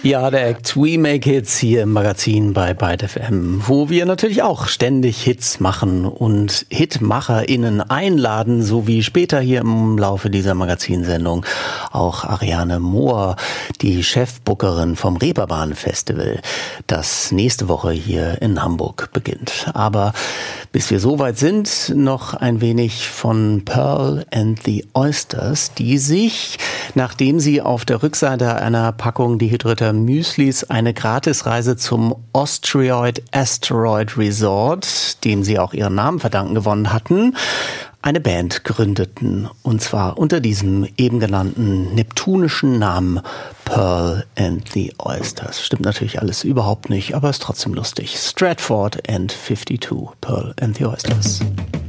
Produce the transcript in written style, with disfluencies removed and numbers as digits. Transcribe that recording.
Ja, der Act We Make Hits hier im Magazin bei Byte FM, wo wir natürlich auch ständig Hits machen und HitmacherInnen einladen, so wie später hier im Laufe dieser Magazinsendung auch Ariane Mohr, die Chefbookerin vom Reeperbahn Festival, das nächste Woche hier in Hamburg beginnt. Aber bis wir soweit sind, noch ein wenig von Pearl and the Oysters, die sich, nachdem sie auf der Rückseite einer Packung dehydrierter Müslis eine Gratisreise zum Austrioid Asteroid Resort, dem sie auch ihren Namen verdanken, gewonnen hatten, eine Band gründeten. Und zwar unter diesem eben genannten neptunischen Namen Pearl and the Oysters. Stimmt natürlich alles überhaupt nicht, aber ist trotzdem lustig. Stratford and 52, Pearl and the Oysters.